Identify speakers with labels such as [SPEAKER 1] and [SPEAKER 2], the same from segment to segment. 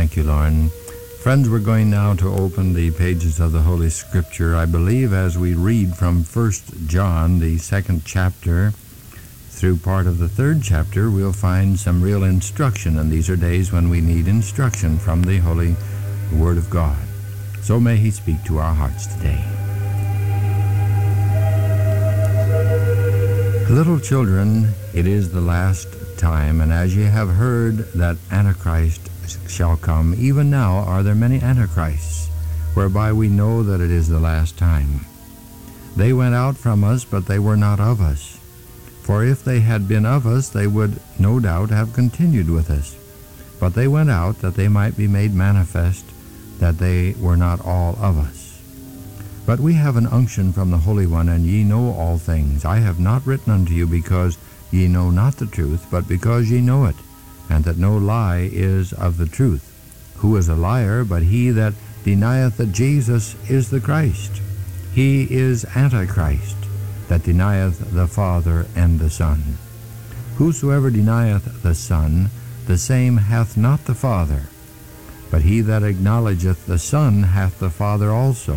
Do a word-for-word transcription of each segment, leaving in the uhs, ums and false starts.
[SPEAKER 1] Thank you, Lauren. Friends, we're going now to open the pages of the Holy Scripture. I believe as we read from First John, the second chapter, through part of the third chapter, we'll find some real instruction, and these are days when we need instruction from the Holy Word of God. So may He speak to our hearts today. Little children, it is the last time, and as ye have heard that Antichrist shall come, even now are there many Antichrists, whereby we know that it is the last time. They went out from us, but they were not of us. For if they had been of us, they would no doubt have continued with us. But they went out, that they might be made manifest, that they were not all of us. But we have an unction from the Holy One, and ye know all things. I have not written unto you because ye know not the truth, but because ye know it, and that no lie is of the truth. Who is a liar but he that denieth that Jesus is the Christ? He is Antichrist, that denieth the Father and the Son. Whosoever denieth the Son, the same hath not the Father. But he that acknowledgeth the Son hath the Father also.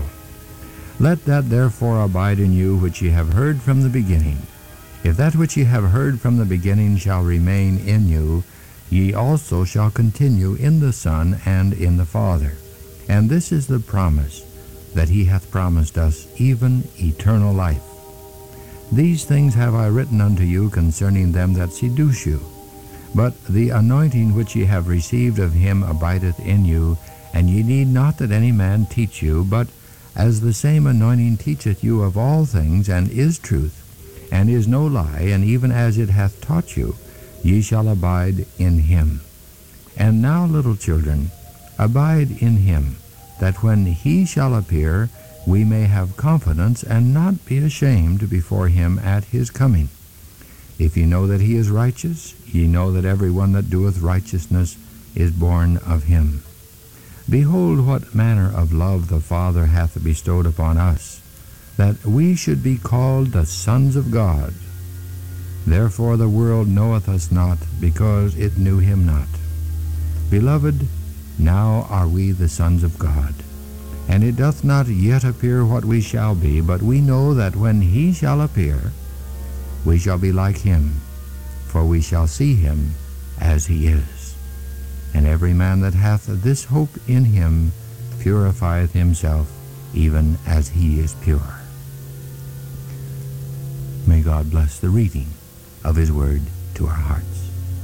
[SPEAKER 1] Let that therefore abide in you which ye have heard from the beginning. If that which ye have heard from the beginning shall remain in you, ye also shall continue in the Son and in the Father. And this is the promise, that he hath promised us, even eternal life. These things have I written unto you concerning them that seduce you. But the anointing which ye have received of him abideth in you, and ye need not that any man teach you, but as the same anointing teacheth you of all things, and is truth, and is no lie, and even as it hath taught you, ye shall abide in him. And now, little children, abide in him, that when he shall appear, we may have confidence, and not be ashamed before him at his coming. If ye know that he is righteous, ye know that every one that doeth righteousness is born of him. Behold what manner of love the Father hath bestowed upon us, that we should be called the sons of God. Therefore the world knoweth us not, because it knew him not. Beloved, now are we the sons of God, and it doth not yet appear what we shall be, but we know that when he shall appear, we shall be like him, for we shall see him as he is. And every man that hath this hope in him purifieth himself, even as he is pure. May God bless the reading of his word to our hearts.